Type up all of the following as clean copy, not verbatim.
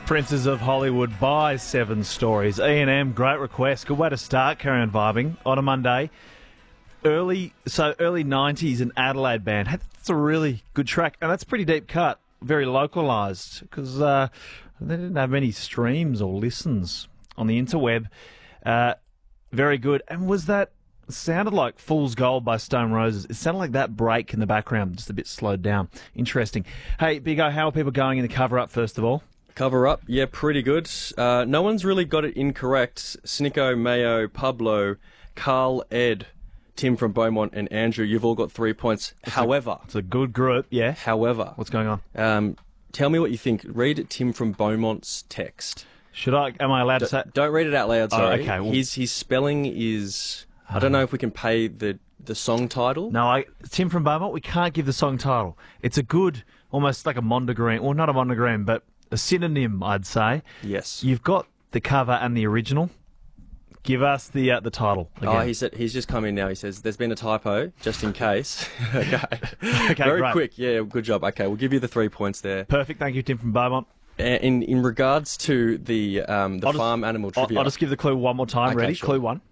Princes of Hollywood by Seven Stories. E&M, great request. Good way to start Carry On Vibing on a Monday. Early 90s, an Adelaide band. That's a really good track, and that's a pretty deep cut. Very localised, because they didn't have many streams or listens on the interweb. Very good. And was that... sounded like Fool's Gold by Stone Roses. It sounded like that break in the background, just a bit slowed down. Interesting. Hey, Big O, how are people going in the cover-up, first of all? Cover up, yeah, pretty good. No one's really got it incorrect. Snicko, Mayo, Pablo, Carl, Ed, Tim from Beaumont, and Andrew, you've all got 3 points. However... It's a good group, yeah. However... What's going on? Tell me what you think. Read Tim from Beaumont's text. Should I? Am I allowed to say... Don't read it out loud, sorry. Oh, okay. Well... His spelling is... I don't know if we can pay the song title. No, Tim from Beaumont, we can't give the song title. It's a good, almost like a monogram, well, not a monogram, but a synonym, I'd say. Yes. You've got the cover and the original. Give us the title again. Oh, he's just come in now. He says, there's been a typo, just in case. Okay. Very great. Quick. Yeah, good job. Okay, we'll give you the 3 points there. Perfect. Thank you, Tim from Beaumont. In regards to the farm animal trivia... I'll just give the clue one more time. Okay, Ready? sure. Clue one.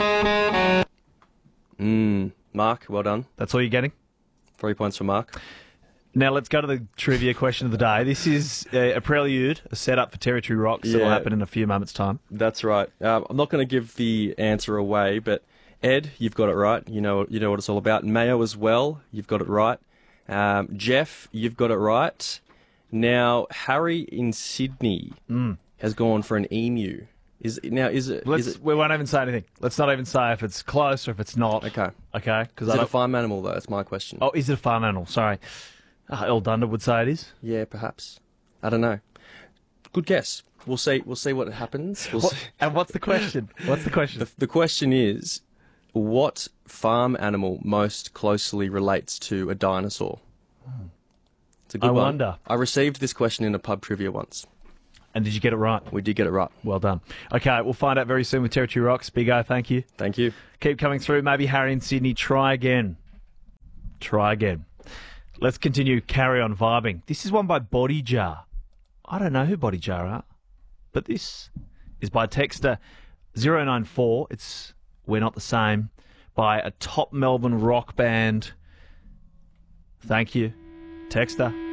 Mark, well done. That's all you're getting? 3 points for Mark. Now let's go to the trivia question of the day. This is a prelude, a setup for Territory Rocks that will happen in a few moments' time. That's right. I'm not going to give the answer away, but Ed, you've got it right. You know what it's all about. Mayo as well, you've got it right. Jeff, you've got it right. Now, Harry in Sydney has gone for an emu. We won't even say anything. Let's not even say if it's close or if it's not. Okay. Okay. Is it a farm animal, though? That's my question. Oh, is it a farm animal? Sorry. Earl Dunder would say it is. Yeah, perhaps. I don't know. Good guess. We'll see what happens. And what's the question? What's the question? The question is, what farm animal most closely relates to a dinosaur? It's a good one. I wonder. I received this question in a pub trivia once. And did you get it right? We did get it right. Well done. Okay, we'll find out very soon with Territory Rocks. Big O, thank you. Thank you. Keep coming through. Maybe Harry in Sydney. Try again. Try again. Let's continue. Carry on vibing. This is one by Body Jar. I don't know who Body Jar are, but this is by Texter 094. It's We're Not the Same by a top Melbourne rock band. Thank you, Texter.